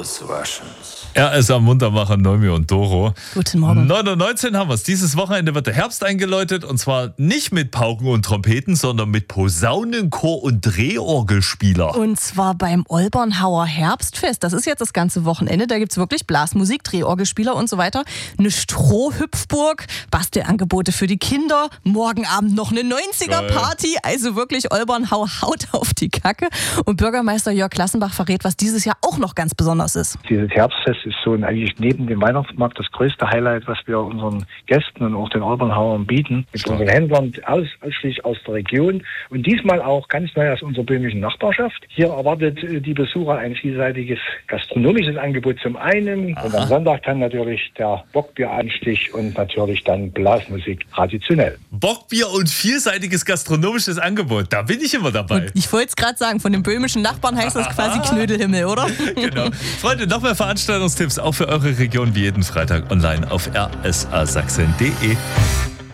those Russians. RSA Muntermacher, Neumi und Doro. Guten Morgen. 9:19 haben wir es. Dieses Wochenende wird der Herbst eingeläutet und zwar nicht mit Pauken und Trompeten, sondern mit Posaunenchor und Drehorgelspieler. Und zwar beim Olbernhauer Herbstfest. Das ist jetzt das ganze Wochenende. Da gibt es wirklich Blasmusik, Drehorgelspieler und so weiter. Eine Strohhüpfburg, Bastelangebote für die Kinder. Morgen Abend noch eine 90er-Party. Also wirklich, Olbernhau haut auf die Kacke. Und Bürgermeister Jörg Klassenbach verrät, was dieses Jahr auch noch ganz besonders ist. Dieses Herbstfest ist so eigentlich neben dem Weihnachtsmarkt das größte Highlight, was wir unseren Gästen und auch den Olbernhauern bieten. Mit unseren Händlern ausschließlich aus der Region und diesmal auch ganz neu aus unserer böhmischen Nachbarschaft. Hier erwartet die Besucher ein vielseitiges gastronomisches Angebot zum einen. Und am Sonntag dann natürlich der Bockbieranstich und natürlich dann Blasmusik traditionell. Bockbier und vielseitiges gastronomisches Angebot, da bin ich immer dabei. Und ich wollte es gerade sagen, von den böhmischen Nachbarn heißt das quasi Knödelhimmel, oder? Genau. Freunde, noch mehr Veranstaltungstipps auch für eure Region wie jeden Freitag online auf rsasachsen.de.